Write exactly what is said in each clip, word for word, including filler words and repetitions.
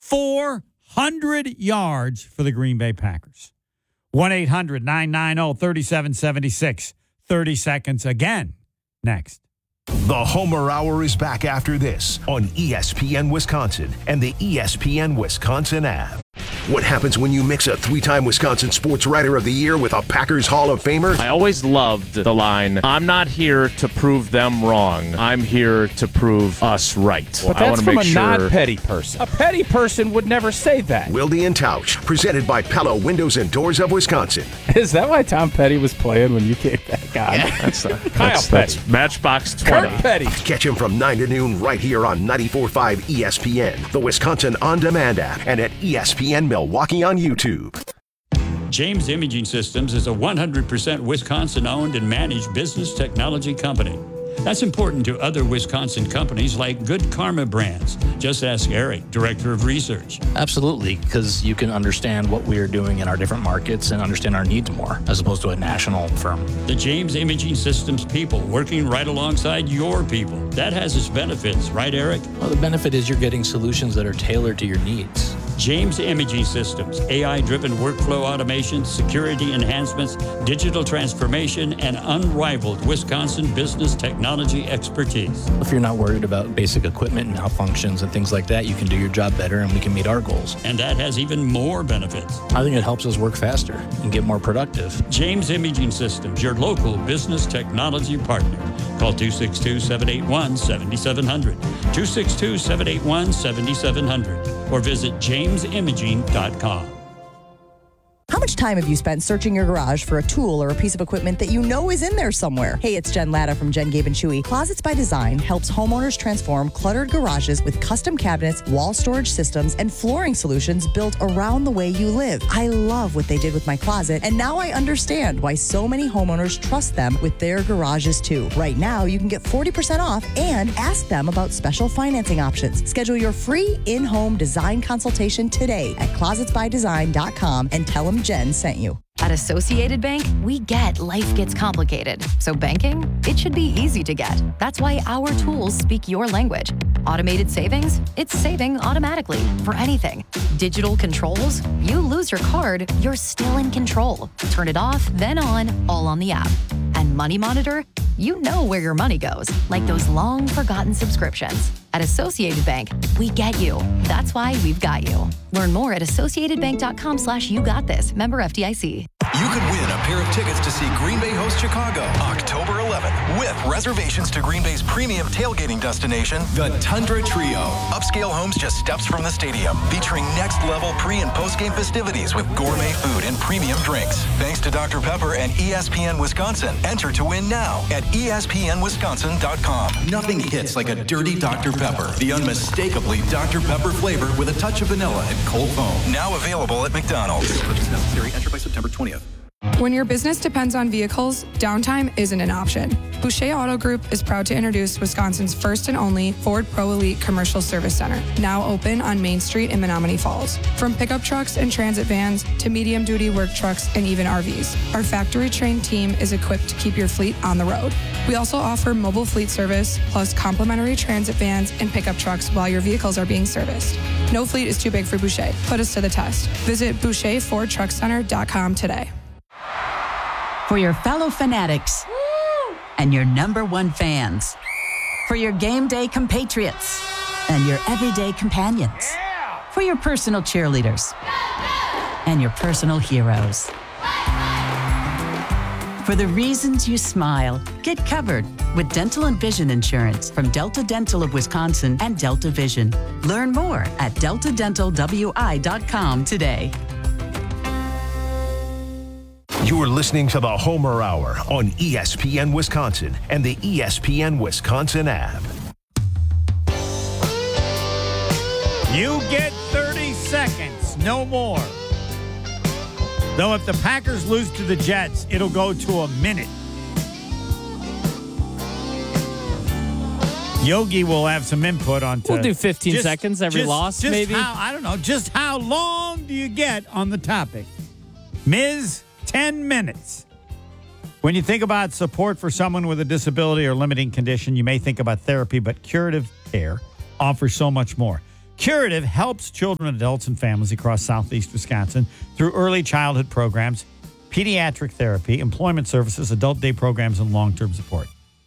four hundred yards for the Green Bay Packers. one eight hundred nine nine zero three seven seven six. thirty seconds again. Next. The Homer Hour is back after this on E S P N Wisconsin and the E S P N Wisconsin app. What happens when you mix a three-time Wisconsin Sports Writer of the Year with a Packers Hall of Famer? I always loved the line, I'm not here to prove them wrong. I'm here to prove us right. But I that's from make a sure... not-petty person. A petty person would never say that. Wilde and Tausch, presented by Pella Windows and Doors of Wisconsin. Is that why Tom Petty was playing when you kicked that guy? Yeah, that's, uh, Kyle that's, Petty. That's Matchbox twenty. Kurt Petty. Catch him from nine to noon right here on ninety-four point five E S P N, the Wisconsin On Demand app, and at E S P N Milwaukee on YouTube. James Imaging Systems is a one hundred percent Wisconsin-owned and managed business technology company. That's important to other Wisconsin companies like Good Karma Brands. Just ask Eric, Director of Research. Absolutely, because you can understand what we are doing in our different markets and understand our needs more, as opposed to a national firm. The James Imaging Systems people working right alongside your people. That has its benefits, right, Eric? Well, the benefit is you're getting solutions that are tailored to your needs. James Imaging Systems, A I-driven workflow automation, security enhancements, digital transformation, and unrivaled Wisconsin business technology expertise. If you're not worried about basic equipment malfunctions and things like that, you can do your job better and we can meet our goals. And that has even more benefits. I think it helps us work faster and get more productive. James Imaging Systems, your local business technology partner. Call two six two, seven eight one, seven seven zero zero, two six two, seven eight one, seven seven zero zero, or visit james imaging dot com. How much time have you spent searching your garage for a tool or a piece of equipment that you know is in there somewhere? Hey, it's Jen Latta from Jen, Gabe and Chewy. Closets by Design helps homeowners transform cluttered garages with custom cabinets, wall storage systems, and flooring solutions built around the way you live. I love what they did with my closet, and now I understand why so many homeowners trust them with their garages too. Right now, you can get forty percent off and ask them about special financing options. Schedule your free in-home design consultation today at closets by design dot com and tell them Jen sent you. At Associated Bank, we get life gets complicated. So banking, it should be easy to get. That's why our tools speak your language. Automated savings, it's saving automatically for anything. Digital controls, you lose your card, you're still in control. Turn it off, then on, all on the app. And Money Monitor, you know where your money goes, like those long forgotten subscriptions. At Associated Bank, we get you. That's why we've got you. Learn more at associated bank dot com slash you got this. Member F D I C. You could win a pair of tickets to see Green Bay host Chicago October eleventh with reservations to Green Bay's premium tailgating destination, the Tundra Trio. Upscale homes just steps from the stadium, featuring next-level pre- and post-game festivities with gourmet food and premium drinks. Thanks to Doctor Pepper and E S P N Wisconsin. Enter to win now at E S P N wisconsin dot com. Nothing hits like a dirty Doctor Pepper. The unmistakably Doctor Pepper flavor with a touch of vanilla and cold foam. Now available at McDonald's. Purchase necessary. Enter by September twentieth. When your business depends on vehicles, downtime isn't an option. Boucher Auto Group is proud to introduce Wisconsin's first and only Ford Pro Elite Commercial Service Center, now open on Main Street in Menominee Falls. From pickup trucks and transit vans to medium-duty work trucks and even R Vs, our factory-trained team is equipped to keep your fleet on the road. We also offer mobile fleet service, plus complimentary transit vans and pickup trucks while your vehicles are being serviced. No fleet is too big for Boucher. Put us to the test. Visit boucher ford truck center dot com today. For your fellow fanatics Woo! And your number one fans. For your game day compatriots and your everyday companions. Yeah! For your personal cheerleaders and your personal heroes. For the reasons you smile, get covered with dental and vision insurance from Delta Dental of Wisconsin and Delta Vision. Learn more at delta dental w i dot com today. You are listening to the Homer Hour on E S P N Wisconsin and the E S P N Wisconsin app. You get thirty seconds, no more. Though if the Packers lose to the Jets, it'll go to a minute. Yogi will have some input on. We'll do fifteen just, seconds every just, loss, just maybe. How, I don't know. Just how long do you get on the topic? Miz, ten minutes. When you think about support for someone with a disability or limiting condition, you may think about therapy, but Curative Care offers so much more. Curative helps children, adults, and families across southeast Wisconsin through early childhood programs, pediatric therapy, employment services, adult day programs, and long-term support.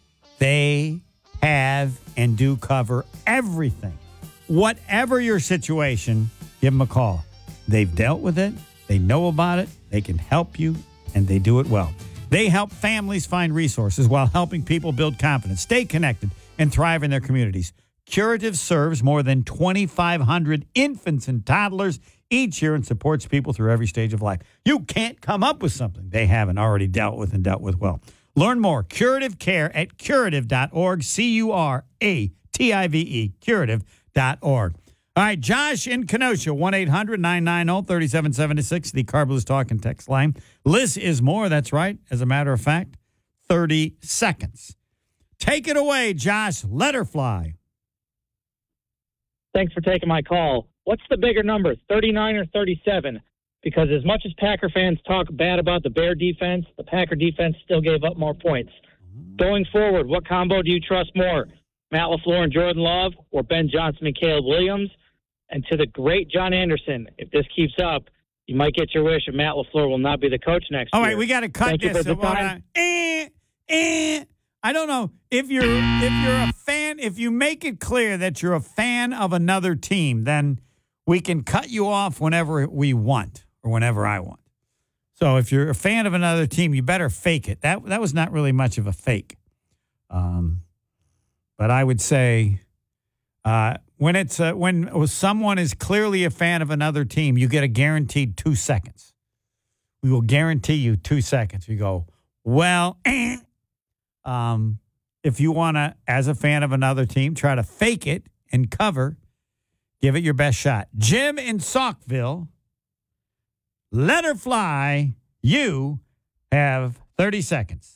They have and do cover everything. Whatever your situation, give them a call. They've dealt with it. They know about it. They can help you, and they do it well. They help families find resources while helping people build confidence, stay connected, and thrive in their communities. Curative serves more than twenty-five hundred infants and toddlers each year and supports people through every stage of life. You can't come up with something they haven't already dealt with and dealt with well. Learn more. Curative Care at curative dot org. C U R A T I V E. curative dot org. All right, Josh in Kenosha, one eight hundred nine nine zero three seven seven six, the Carbless Talk and Text line. Liz is more, that's right. As a matter of fact, thirty seconds. Take it away, Josh. Let her fly. Thanks for taking my call. What's the bigger number, thirty-nine or thirty-seven? Because as much as Packer fans talk bad about the Bear defense, the Packer defense still gave up more points. Going forward, what combo do you trust more, Matt LaFleur and Jordan Love, or Ben Johnson and Caleb Williams? And to the great John Anderson, if this keeps up, you might get your wish and Matt LaFleur will not be the coach next All year. All right, we got to cut Thank this. You for the Well, time. uh, eh, eh. I don't know if you're if you're a fan. If you make it clear that you're a fan of another team, then we can cut you off whenever we want or whenever I want. So if you're a fan of another team, you better fake it. That that was not really much of a fake. Um, but I would say uh, when it's uh, when someone is clearly a fan of another team, you get a guaranteed two seconds. We will guarantee you two seconds. We go, well, eh. Um, if you want to, as a fan of another team, try to fake it and cover, give it your best shot. Jim in Saukville, let her fly. You have thirty seconds.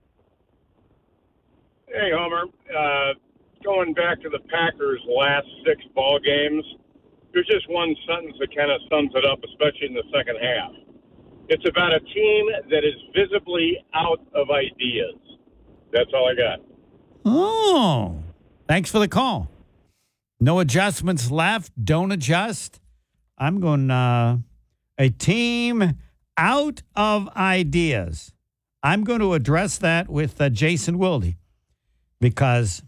Hey, Homer. Uh, going back to the Packers' last six ball games, there's just one sentence that kind of sums it up, especially in the second half. It's about a team that is visibly out of ideas. That's all I got. Oh, thanks for the call. No adjustments left. Don't adjust. I'm going uh, a team out of ideas. I'm going to address that with uh, Jason Wilde because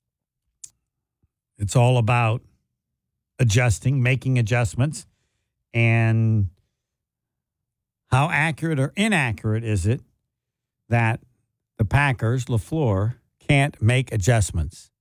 it's all about adjusting, making adjustments, and how accurate or inaccurate is it that the Packers, LaFleur, can't make adjustments.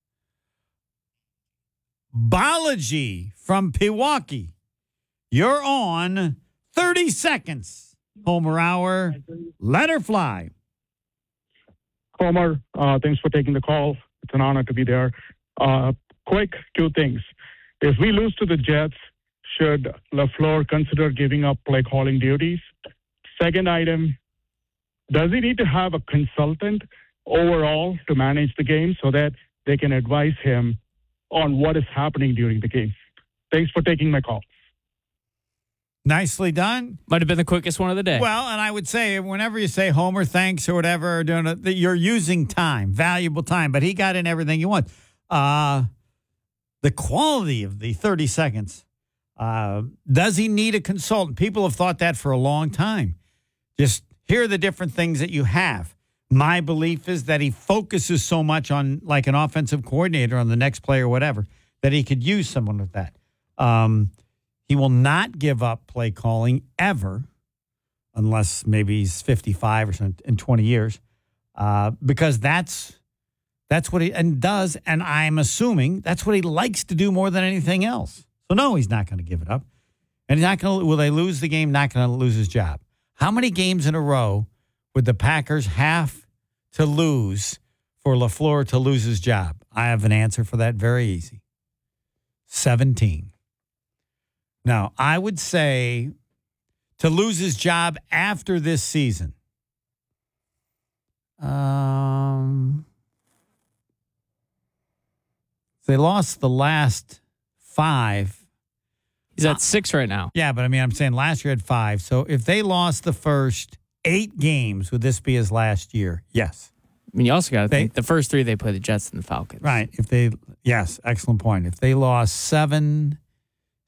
Balaji from Pewaukee, you're on thirty seconds. Homer Hour, let her fly. Homer, uh, thanks for taking the call. It's an honor to be there. Uh, quick, two things. If we lose to the Jets, should LaFleur consider giving up play calling duties? Second item, does he need to have a consultant overall to manage the game so that they can advise him on what is happening during the game? Thanks for taking my call. Nicely done. Might have been the quickest one of the day. Well, and I would say whenever you say Homer, thanks or whatever, or doing it, you're using time, valuable time. But he got in everything you want. Uh, the quality of the thirty seconds. Uh, does he need a consultant? People have thought that for a long time. Just here are the different things that you have. My belief is that he focuses so much on like an offensive coordinator on the next play or whatever that he could use someone with that. Um, he will not give up play calling ever unless maybe he's fifty-five or something in twenty years uh, because that's that's what he and does. And I'm assuming that's what he likes to do more than anything else. So, no, he's not going to give it up. And he's not going to, will they lose the game? Not going to lose his job. How many games in a row would the Packers have to lose for LaFleur to lose his job? I have an answer for that. Very easy. seventeen. Now, I would say to lose his job after this season. Um, they lost the last five. He's at six right now. Yeah, but I mean, I'm saying last year had five. So if they lost the first eight games, would this be his last year? Yes. I mean, you also got to think the first three they play the Jets and the Falcons. Right. If they, yes, excellent point. If they lost seven,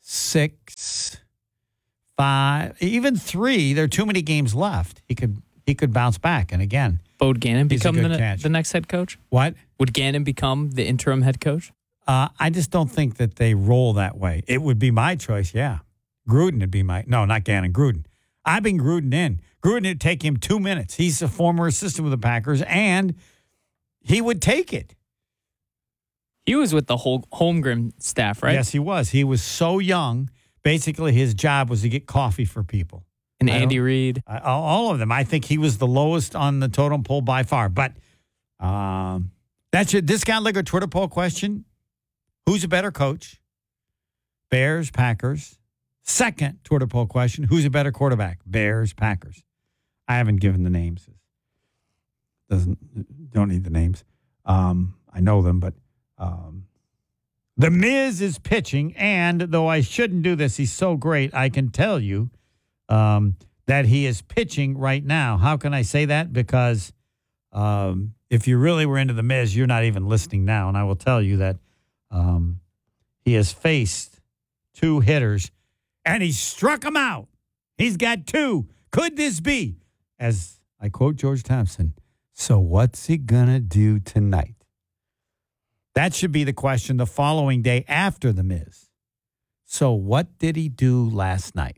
six, five, even three. There are too many games left. He could he could bounce back. And again, would Gannon he's a become good the, catch. the next head coach? What? Would Gannon become the interim head coach? Uh, I just don't think that they roll that way. It would be my choice, yeah. Gruden would be my, no, not Gannon, Gruden. I've been Gruden in. Gruden would take him two minutes. He's a former assistant with the Packers, and he would take it. He was with the whole Holmgren staff, right? Yes, he was. He was so young. Basically, his job was to get coffee for people. And I Andy don't- Reid. I- all all of them. I think he was the lowest on the totem pole by far. But um, that's your discount liquor Twitter poll question. Who's a better coach? Bears, Packers. Second Twitter poll question. Who's a better quarterback? Bears, Packers. I haven't given the names. Doesn't don't need the names. Um, I know them, but um, the Miz is pitching, and though I shouldn't do this, he's so great. I can tell you um, that he is pitching right now. How can I say that? Because um, if you really were into the Miz, you're not even listening now, and I will tell you that um, he has faced two hitters, and he struck them out. He's got two. Could this be, as I quote George Thompson, so what's he going to do tonight? That should be the question the following day after the Miz. So what did he do last night?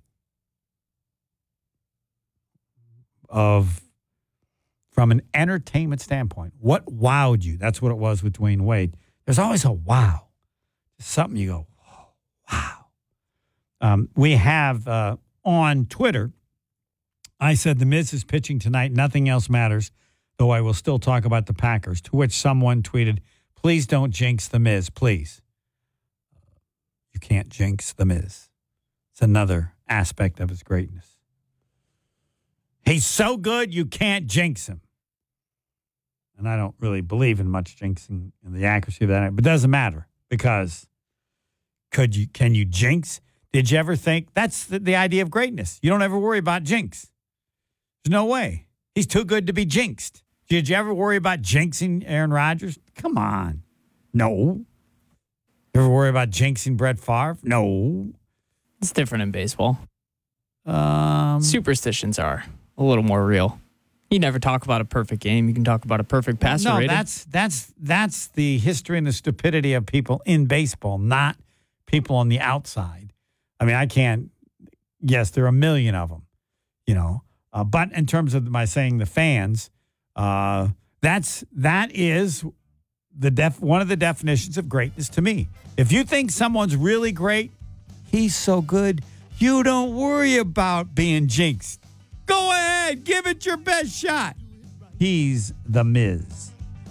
Of from an entertainment standpoint, what wowed you? That's what it was with Dwayne Wade. There's always a wow. Something you go, oh, wow. Um, we have uh, on Twitter, I said the Miz is pitching tonight. Nothing else matters, though I will still talk about the Packers, to which someone tweeted, please don't jinx the Miz, please. You can't jinx the Miz. It's another aspect of his greatness. He's so good, you can't jinx him. And I don't really believe in much jinxing and the accuracy of that, but it doesn't matter because could you can you jinx? Did you ever think that's the, the idea of greatness? You don't ever worry about jinx. There's no way. He's too good to be jinxed. Did you ever worry about jinxing Aaron Rodgers? Come on. No. You ever worry about jinxing Brett Favre? No. It's different in baseball. Um, Superstitions are a little more real. You never talk about a perfect game. You can talk about a perfect passer no, rating. that's that's that's the history and the stupidity of people in baseball, not people on the outside. I mean, I can't. Yes, there are a million of them, you know. Uh, but in terms of my saying the fans, uh, that's that is the def one of the definitions of greatness to me. If you think someone's really great, he's so good, you don't worry about being jinxed. Go ahead, give it your best shot. He's the Miz.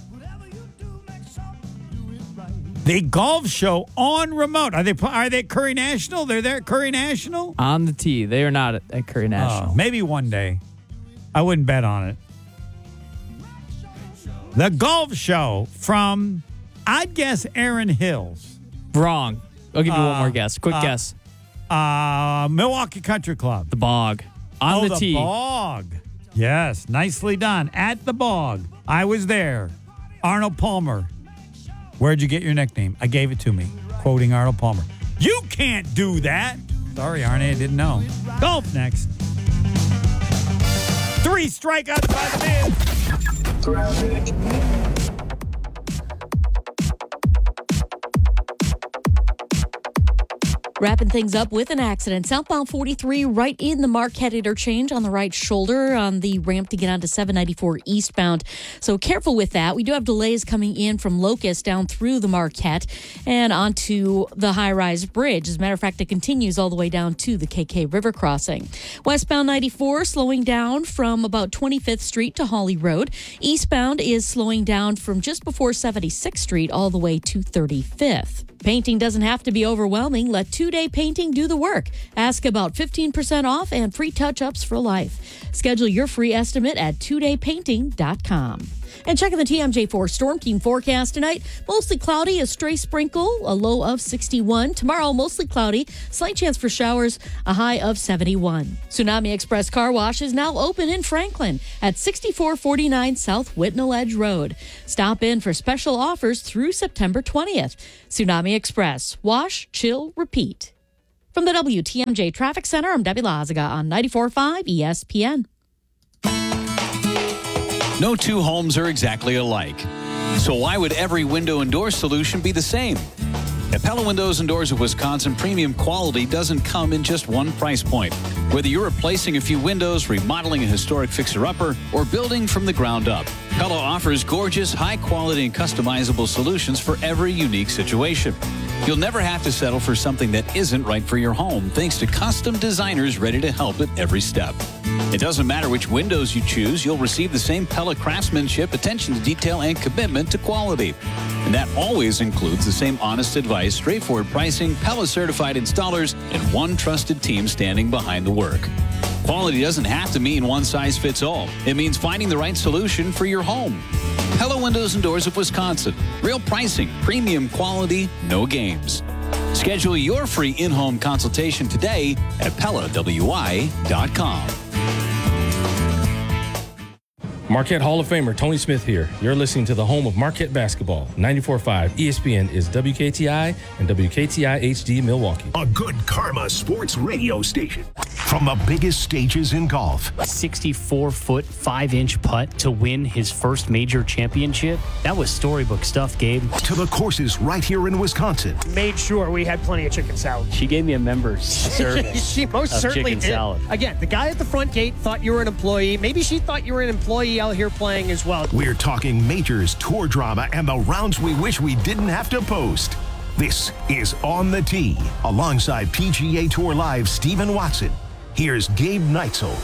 The golf show on remote. Are they are they at Curry National? They're there at Curry National? On the tee. They are not at, at Curry National. Oh, maybe one day. I wouldn't bet on it. The golf show from, I'd guess, Aaron Hills. Wrong. I'll give you Uh, one more guess. Quick uh, guess. Uh, Milwaukee Country Club. The Bog. On oh, the the tee. Bog. Yes, nicely done. At the Bog. I was there. Arnold Palmer. Where'd you get your nickname? I gave it to me. Quoting Arnold Palmer. You can't do that. Sorry, Arnie, I didn't know. Golf next. Three strikeouts by the Miz. Wrapping things up with an accident. Southbound forty-three right in the Marquette interchange on the right shoulder on the ramp to get onto seven ninety-four eastbound. So careful with that. We do have delays coming in from Locust down through the Marquette and onto the high-rise bridge. As a matter of fact, it continues all the way down to the K K River crossing. Westbound ninety-four slowing down from about twenty-fifth Street to Hawley Road. Eastbound is slowing down from just before seventy-sixth Street all the way to thirty-fifth. Painting doesn't have to be overwhelming. Let two-day painting do the work. Ask about fifteen percent off and free touch-ups for life. Schedule your free estimate at two day painting dot com. And checking the T M J four Storm Team forecast tonight. Mostly cloudy, a stray sprinkle, a low of sixty-one. Tomorrow, mostly cloudy, slight chance for showers, a high of seventy-one. Tsunami Express Car Wash is now open in Franklin at sixty-four forty-nine South Whitnall Edge Road. Stop in for special offers through September twentieth. Tsunami Express. Wash, chill, repeat. From the W T M J Traffic Center, I'm Debbie Lazaga on ninety-four point five E S P N. No two homes are exactly alike. So why would every window and door solution be the same? At Pella Windows and Doors of Wisconsin, premium quality doesn't come in just one price point. Whether you're replacing a few windows, remodeling a historic fixer-upper, or building from the ground up, Pella offers gorgeous, high-quality, and customizable solutions for every unique situation. You'll never have to settle for something that isn't right for your home, thanks to custom designers ready to help at every step. It doesn't matter which windows you choose, you'll receive the same Pella craftsmanship, attention to detail, and commitment to quality. And that always includes the same honest advice, straightforward pricing, Pella certified installers, and one trusted team standing behind the work. Quality doesn't have to mean one size fits all. It means finding the right solution for your home. Pella Windows and Doors of Wisconsin. Real pricing, premium quality, no games. Schedule your free in-home consultation today at Pella W I dot com. Marquette Hall of Famer Tony Smith here. You're listening to the home of Marquette basketball. ninety-four point five E S P N is W K T I and W K T I H D Milwaukee. A good karma sports radio station. From the biggest stages in golf. sixty-four foot, five inch putt to win his first major championship. That was storybook stuff, Gabe. To the courses right here in Wisconsin. Made sure we had plenty of chicken salad. She gave me a member's service. She most of certainly chicken did. Salad. Again, the guy at the front gate thought you were an employee. Maybe she thought you were an employee out here playing as well. We're talking majors, tour drama, and the rounds we wish we didn't have to post. This is On the Tee, alongside P G A Tour Live Stephen Watson. Here's Gabe Neitzel.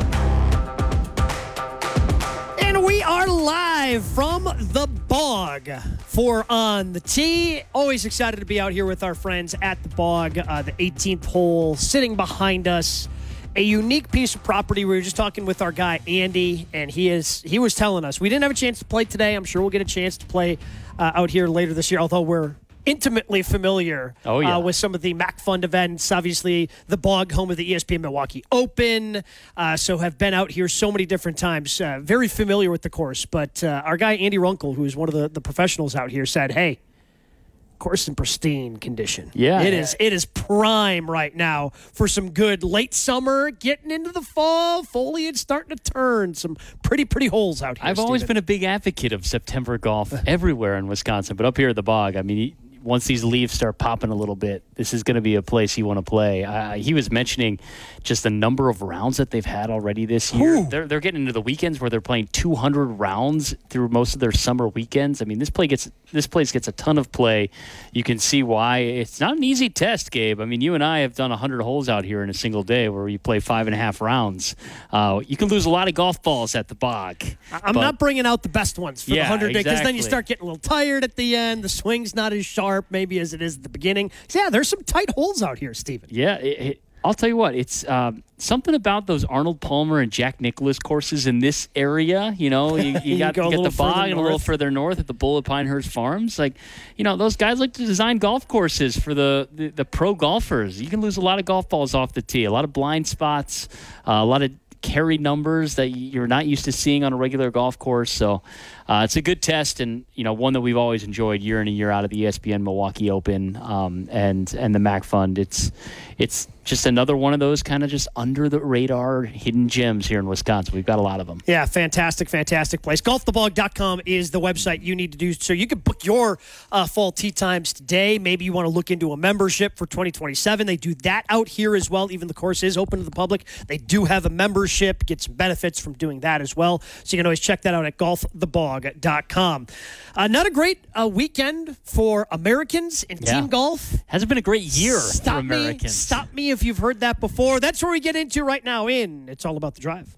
And we are live from the Bog for On the Tee. Always excited to be out here with our friends at the Bog. Uh, the eighteenth hole sitting behind us. A unique piece of property. We were just talking with our guy Andy, and he is he was telling us we didn't have a chance to play today. I'm sure we'll get a chance to play uh, out here later this year, although we're intimately familiar oh, yeah. uh, with some of the Mac Fund events. Obviously, the Bog, home of the E S P N Milwaukee Open, uh, so have been out here so many different times. Uh, very familiar with the course, but uh, our guy Andy Runkle, who is one of the, the professionals out here, said, hey, course in pristine condition. Yeah. It is it is prime right now for some good late summer, getting into the fall, foliage starting to turn. Some pretty, pretty holes out here, I've always Steven. been a big advocate of September golf everywhere in Wisconsin, but up here at the Bog, I mean, once these leaves start popping a little bit, this is going to be a place you want to play. Uh, he was mentioning just the number of rounds that they've had already this year. They're, they're getting into the weekends where they're playing two hundred rounds through most of their summer weekends. I mean, this play gets this place gets a ton of play. You can see why. It's not an easy test, Gabe. I mean, you and I have done one hundred holes out here in a single day where you play five and a half rounds. Uh, you can lose a lot of golf balls at the Bog. I'm but, not bringing out the best ones for yeah, the one hundred day, because then you exactly. start getting a little tired at the end. The swing's not as sharp maybe as it is at the beginning. So yeah, there's some tight holes out here, Steven. Yeah, it, it, I'll tell you what, it's um, something about those Arnold Palmer and Jack Nicklaus courses in this area. You know, you, you You got, go a you got little the Bog further and a little north. further north at the Bullet Pinehurst Farms. Like, you know, those guys like to design golf courses for the, the, the pro golfers. You can lose a lot of golf balls off the tee, a lot of blind spots, uh, a lot of carry numbers that you're not used to seeing on a regular golf course. So uh, it's a good test, and you know, one that we've always enjoyed year in and year out of the E S P N Milwaukee Open um, and and the Mac Fund. It's it's just another one of those kind of just under the radar hidden gems here in Wisconsin. We've got a lot of them. Yeah, fantastic, fantastic place. golf the bog dot com is the website you need to do so you can book your uh, fall tee times today. Maybe you want to look into a membership for twenty twenty-seven. They do that out here as well. Even the course is open to the public. They do have a membership. Get some benefits from doing that as well. So you can always check that out at golf the bog dot com. Uh, not a great uh, weekend for Americans in Yeah. team golf. Hasn't been a great year Stop for me, Americans. Stop me if you've heard that before. That's where we get into right now in It's All About the Drive.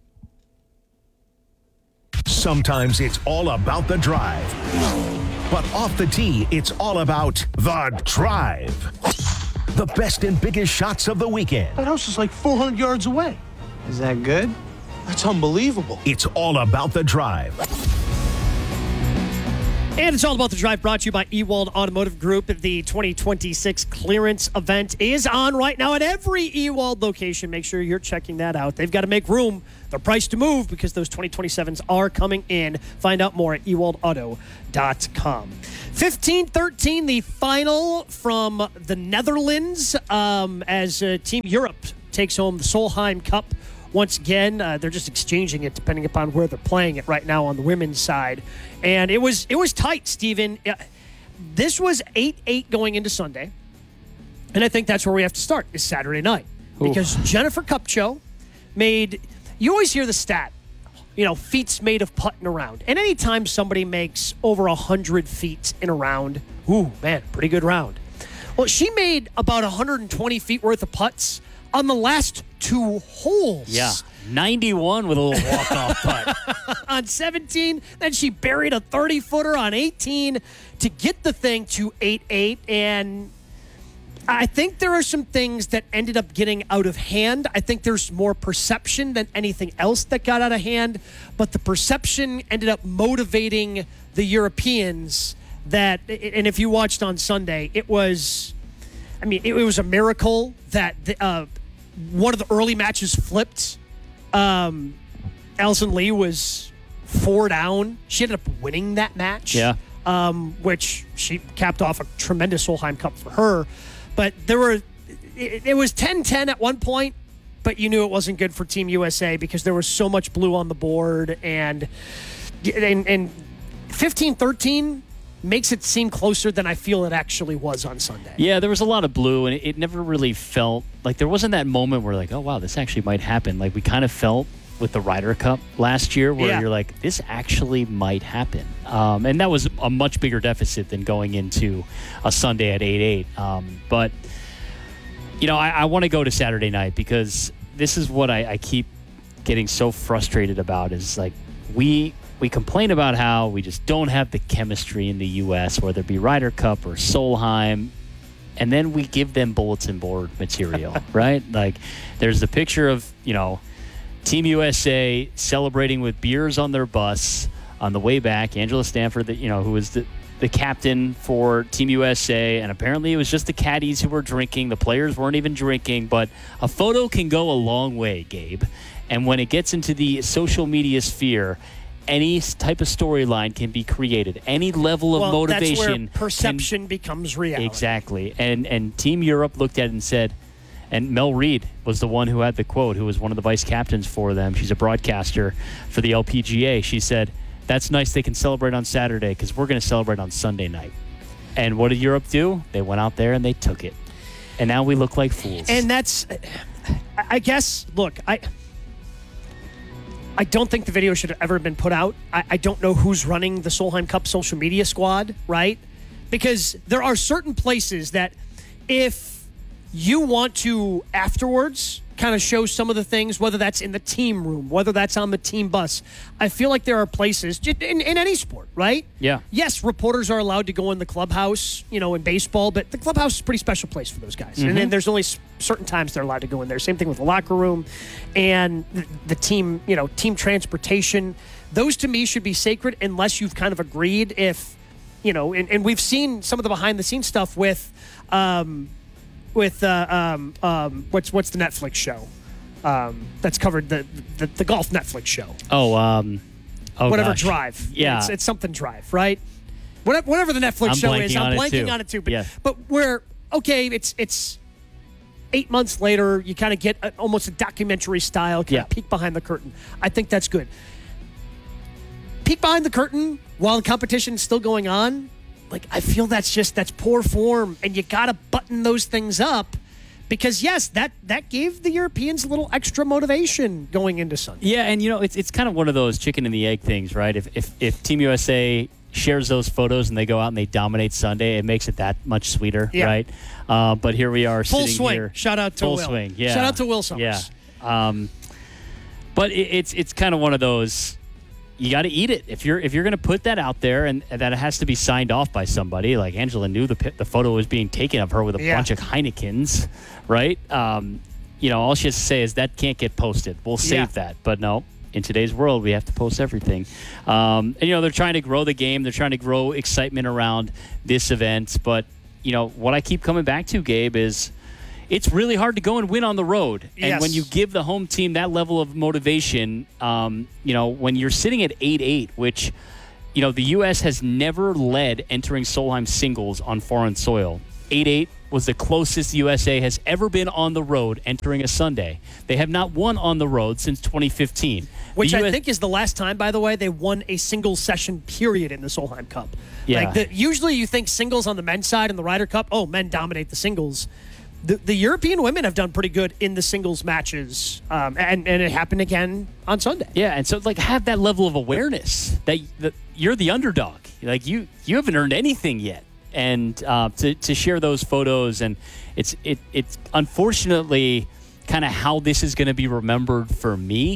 Sometimes it's all about the drive. But off the tee, it's all about the drive. The best and biggest shots of the weekend. That house is like four hundred yards away. Is that good? That's unbelievable. It's all about the drive. And it's all about the drive, brought to you by Ewald Automotive Group. The twenty twenty-six clearance event is on right now at every Ewald location. Make sure you're checking that out. They've got to make room. They're priced to move because those twenty twenty-sevens are coming in. Find out more at ewald auto dot com. fifteen thirteen, the final from the Netherlands um, as uh, Team Europe takes home the Solheim Cup. Once again, uh, they're just exchanging it depending upon where they're playing it right now on the women's side. And it was it was tight, Steven. Uh, this was eight eight going into Sunday. And I think that's where we have to start, is Saturday night. Ooh. Because Jennifer Kupcho made, you always hear the stat, you know, feats made of putting around. And anytime somebody makes over one hundred feet in a round, ooh, man, pretty good round. Well, she made about one hundred twenty feet worth of putts on the last two holes. Yeah, ninety-one with a little walk-off putt. On seventeen, then she buried a thirty-footer on eighteen to get the thing to eight eight. And I think there are some things that ended up getting out of hand. I think there's more perception than anything else that got out of hand. But the perception ended up motivating the Europeans that, and if you watched on Sunday, it was, I mean, it, it was a miracle that the, uh, one of the early matches flipped. Um, Alison Lee was four down. She ended up winning that match. Yeah. Um, which she capped off a tremendous Solheim Cup for her. But there were, it, it was ten ten at one point, but you knew it wasn't good for Team U S A because there was so much blue on the board. And, and, and fifteen thirteen makes it seem closer than I feel it actually was on Sunday. Yeah, there was a lot of blue, and it, it never really felt like there wasn't that moment where like, oh, wow, this actually might happen. Like we kind of felt with the Ryder Cup last year where Yeah. you're like, this actually might happen. Um, and that was a much bigger deficit than going into a Sunday at eight eight. Um, but, you know, I, I want to go to Saturday night because this is what I, I keep getting so frustrated about is like we – We complain about how we just don't have the chemistry in the U S, whether it be Ryder Cup or Solheim, and then we give them bulletin board material, right? Like, there's the picture of, you know, Team U S A celebrating with beers on their bus on the way back. Angela Stanford, the, you know, who was the, the captain for Team U S A, and apparently it was just the caddies who were drinking. The players weren't even drinking, but a photo can go a long way, Gabe. And when it gets into the social media sphere, any type of storyline can be created. Any level of well, motivation. That's where perception can, becomes reality. Exactly. And and Team Europe looked at it and said, and Mel Reid was the one who had the quote, who was one of the vice captains for them. She's a broadcaster for the L P G A. She said, that's nice they can celebrate on Saturday because we're going to celebrate on Sunday night. And what did Europe do? They went out there and they took it. And now we look like fools. And that's, I guess, look, I... I don't think the video should have ever been put out. I, I don't know who's running the Solheim Cup social media squad, right? Because there are certain places that if you want to afterwards kind of show some of the things, whether that's in the team room, whether that's on the team bus, I feel like there are places in, in any sport, right? Yeah. Yes, reporters are allowed to go in the clubhouse, you know, in baseball, but the clubhouse is a pretty special place for those guys. Mm-hmm. And then there's only certain times they're allowed to go in there. Same thing with the locker room and the, the team, you know, team transportation. Those to me should be sacred unless you've kind of agreed if, you know, and, and we've seen some of the behind the scenes stuff with, um, with uh, um, um, what's what's the Netflix show um, that's covered the, the the golf Netflix show. Oh, um, oh whatever gosh. Drive. Yeah, it's, it's something Drive, right? Whatever, whatever the Netflix I'm show is, I'm on blanking it on it too. But yeah. but we're okay. It's it's eight months later. You kind of get a, almost a documentary style kind Yeah. of peek behind the curtain. I think that's good. Peek behind the curtain while the competition's still going on. Like, I feel that's just, that's poor form, and you got to button those things up because, yes, that, that gave the Europeans a little extra motivation going into Sunday. Yeah, and, you know, it's it's kind of one of those chicken and the egg things, right? If, if, if Team U S A shares those photos and they go out and they dominate Sunday, it makes it that much sweeter, Yeah. right? Uh, but here we are Full sitting swing. here. Shout out to Full Will. swing, yeah. Shout out to Will Summers. Yeah. Um, but it, it's it's kind of one of those... You got to eat it if you're if you're going to put that out there, and, and that it has to be signed off by somebody. Like Angela knew the the photo was being taken of her with a Yeah. bunch of Heinekens, right? Um, you know, all she has to say is that can't get posted. We'll save Yeah. that, but no, in today's world, we have to post everything. Um, and, you know, they're trying to grow the game. They're trying to grow excitement around this event. But, you know, what I keep coming back to, Gabe, is it's really hard to go and win on the road. And Yes. when you give the home team that level of motivation, um, you know, when you're sitting at eight eight, which, you know, the U S has never led entering Solheim singles on foreign soil. eight eight was the closest U S A has ever been on the road entering a Sunday. They have not won on the road since twenty fifteen. Which The I U S think is the last time, by the way, they won a single session period in the Solheim Cup. Yeah. Like the, usually you think singles on the men's side in the Ryder Cup, oh, men dominate the singles. The, the European women have done pretty good in the singles matches, um, and, and it happened again on Sunday. Yeah, and so like have that level of awareness that, that you're the underdog. Like you, you haven't earned anything yet, and uh, to to share those photos, and it's it it's unfortunately kind of how this is going to be remembered for me.